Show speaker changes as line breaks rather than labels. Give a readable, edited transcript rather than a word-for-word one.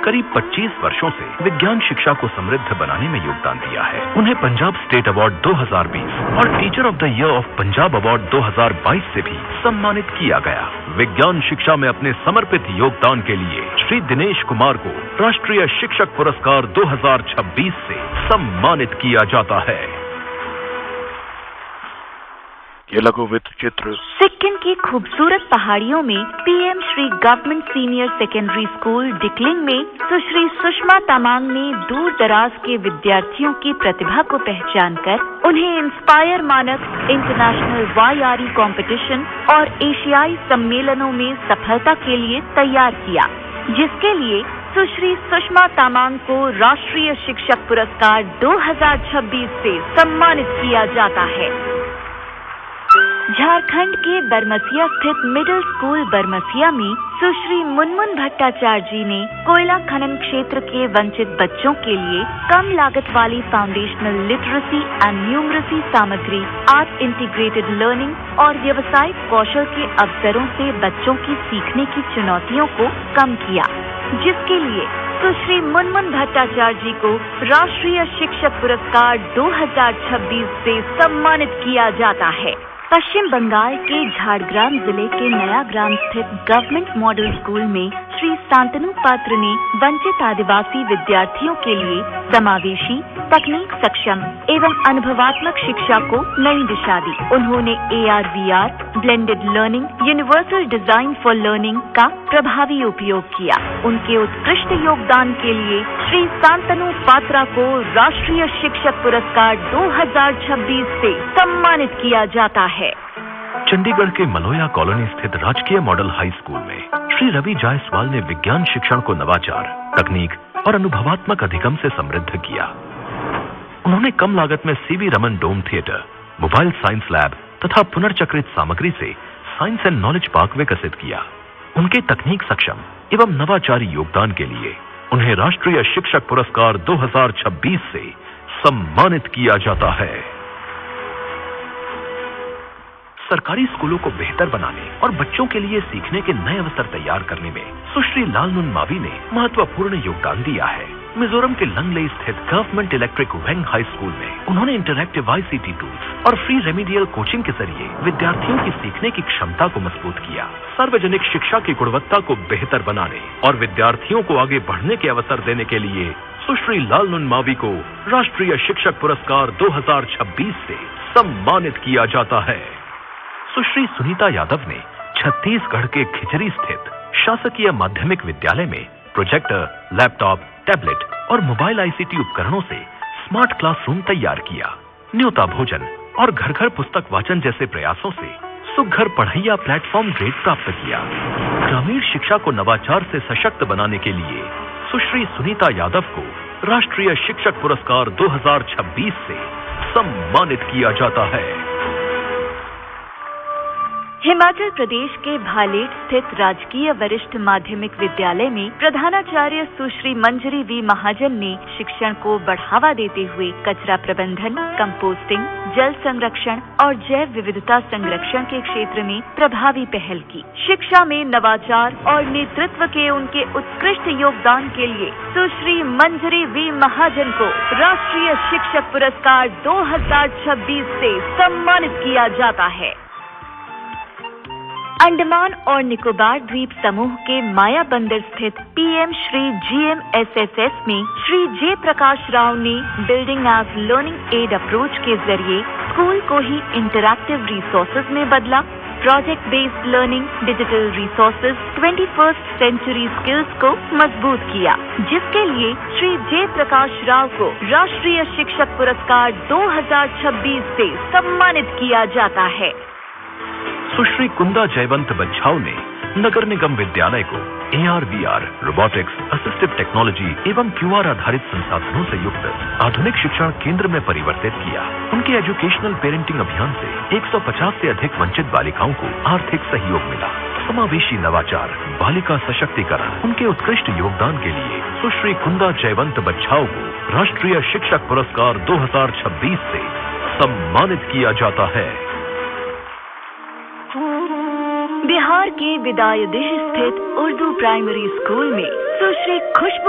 करीब 25 वर्षों से विज्ञान शिक्षा को समृद्ध बनाने में योगदान दिया है। उन्हें पंजाब स्टेट अवार्ड 2020 और teacher of the year of Punjab award 2022 से भी सम्मानित किया गया। विज्ञान शिक्षा में अपने समर्पित योगदान के लिए श्री दिनेश कुमार को राष्ट्रीय शिक्षक पुरस्कार 2026 से सम्मानित किया जाता है।
ये लघु वृत्त चित्र
सिक्किम की खूबसूरत पहाड़ियों में PM Shri government senior secondary school डिकलिंग में सुश्री सुषमा तामांग ने दूर दराज के विद्यार्थियों की प्रतिभा को पहचान कर उन्हें इंस्पायर मानक इंटरनेशनल YRE कंपटीशन और एशियाई सम्मेलनों में सफलता के लिए तैयार किया, जिसके लिए सुश्री सुषमा तामांग को राष्ट्रीय शिक्षक पुरस्कार 2026 से सम्मानित किया जाता है। झारखंड के बरमसिया स्थित मिडिल स्कूल बरमसिया में सुश्री मुनमुन भट्टाचार्य जी ने कोयला खनन क्षेत्र के वंचित बच्चों के लिए कम लागत वाली फाउंडेशनल लिटरेसी एंड न्यूमरेसी सामग्री, आर्ट इंटीग्रेटेड लर्निंग और व्यवसायिक कौशल के अवसरों से बच्चों की सीखने की चुनौतियों को कम किया, जिसके लिए सुश्री मुनमुन भट्टाचार्य जी को राष्ट्रीय शिक्षक पुरस्कार 2026 से सम्मानित किया जाता है। पश्चिम बंगाल के झाड़ग्राम जिले के नया ग्राम स्थित गवर्नमेंट मॉडल स्कूल में श्री शांतनु पात्र ने वंचित आदिवासी विद्यार्थियों के लिए समावेशी, तकनीक सक्षम एवं अनुभवात्मक शिक्षा को नई दिशा दी। उन्होंने AR/VR, blended learning, universal design for learning का प्रभावी उपयोग किया। उनके उत्कृष्ट योगदान के लिए श्री शांतनु पात्रा को राष्ट्रीय शिक्षक पुरस्कार 2026 से सम्मानित किया जाता है।
चंडीगढ़ के मलोया कॉलोनी स्थित राजकीय मॉडल हाई स्कूल में श्री रवि जायसवाल ने विज्ञान शिक्षण को नवाचार, तकनीक और अनुभवात्मक अधिगम से समृद्ध किया। उन्होंने कम लागत में CV रमन डोम थिएटर, मोबाइल साइंस लैब तथा पुनर्चक्रित सामग्री से साइंस एंड नॉलेज पार्क विकसित किया। उनके तकनीक सक्षम एवं नवाचारी योगदान के लिए उन्हें राष्ट्रीय शिक्षक पुरस्कार 2026 से सम्मानित किया जाता है। सरकारी स्कूलों को बेहतर बनाने और बच्चों के लिए सीखने के नए अवसर तैयार करने में सुश्री लालनुन मावी ने महत्वपूर्ण योगदान दिया है। मिजोरम के लंगलेई स्थित गवर्नमेंट इलेक्ट्रिक वेंग हाई स्कूल में उन्होंने इंटरैक्टिव ICT टूल्स और फ्री रेमिडियल कोचिंग के जरिए विद्यार्थियों की सीखने की क्षमता को मजबूत किया। सार्वजनिक शिक्षा की गुणवत्ता को बेहतर बनाने और विद्यार्थियों को आगे बढ़ने के अवसर देने के लिए सुश्री लालनुन मावी को राष्ट्रीय शिक्षक पुरस्कार 2026 से सम्मानित किया जाता है। सुश्री सुनीता यादव ने छत्तीसगढ़ के खिचरी स्थित शासकीय माध्यमिक विद्यालय में प्रोजेक्टर, लैपटॉप, टैबलेट और मोबाइल ICT उपकरणों से स्मार्ट क्लासरूम तैयार किया। न्योता भोजन और घर घर पुस्तक वाचन जैसे प्रयासों से सुघर पढ़ैया प्लेटफॉर्म ग्रेड प्राप्त किया। ग्रामीण शिक्षा को नवाचार से सशक्त बनाने के लिए सुश्री सुनीता यादव को राष्ट्रीय शिक्षक पुरस्कार 2026 से सम्मानित किया जाता है।
हिमाचल प्रदेश के भालेट स्थित राजकीय वरिष्ठ माध्यमिक विद्यालय में प्रधानाचार्य सुश्री मंजरी V महाजन ने शिक्षण को बढ़ावा देते हुए कचरा प्रबंधन, कंपोस्टिंग, जल संरक्षण और जैव विविधता संरक्षण के क्षेत्र में प्रभावी पहल की। शिक्षा में नवाचार और नेतृत्व के उनके उत्कृष्ट योगदान के लिए सुश्री मंजरी V महाजन को राष्ट्रीय शिक्षक पुरस्कार 2026 से सम्मानित किया जाता है। अंडमान और निकोबार द्वीप समूह के माया बंदर स्थित PM श्री GMSSS में श्री J प्रकाश राव ने building as learning add approach के जरिए स्कूल को ही इंटरैक्टिव रिसोर्सेज में बदला। Project based learning, digital resources, 21st century skills को मजबूत किया, जिसके लिए श्री J प्रकाश राव को राष्ट्रीय शिक्षक पुरस्कार 2026 से सम्मानित किया जाता है।
सुश्री कुंदा जयवंत बच्छाव ने नगर निगम विद्यालय को AR/VR, रोबोटिक्स, असिस्टिव टेक्नोलॉजी एवं QR आधारित संसाधनों से युक्त आधुनिक शिक्षण केंद्र में परिवर्तित किया। उनके एजुकेशनल पेरेंटिंग अभियान से 150 से अधिक वंचित बालिकाओं को आर्थिक सहयोग मिला। समावेशी नवाचार, बालिका सशक्तिकरण, उनके उत्कृष्ट योगदान के लिए सुश्री कुंदा जयवंत बच्छाव को राष्ट्रीय शिक्षक पुरस्कार 2026 से सम्मानित किया जाता है।
बिहार के विदायदीह स्थित उर्दू प्राइमरी स्कूल में सुश्री खुशबू